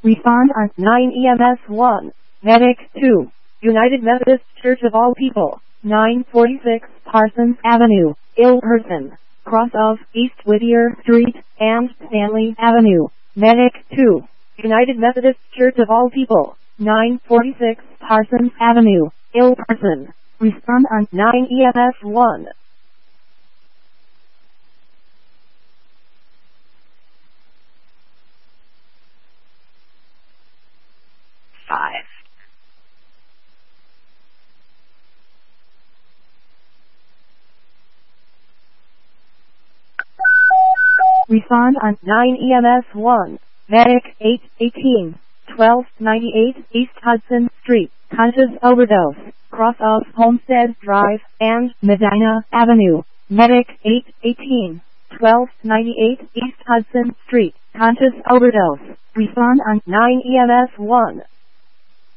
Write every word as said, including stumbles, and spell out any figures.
Respond on nine E M S one. Medic two. United Methodist Church of All People, nine forty-six Parsons Avenue, ill person. Cross of East Whittier Street and Stanley Avenue. Medic two. United Methodist Church of All People, nine forty-six Parsons Avenue, ill person. Respond on nine E M S one. Five. Respond on nine E M S one. Medic eight eighteen, twelve ninety-eight East Hudson Street, conscious overdose, cross of Homestead Drive and Medina Avenue. Medic eight eighteen, twelve ninety-eight East Hudson Street, conscious overdose. Respond on nine E M S one.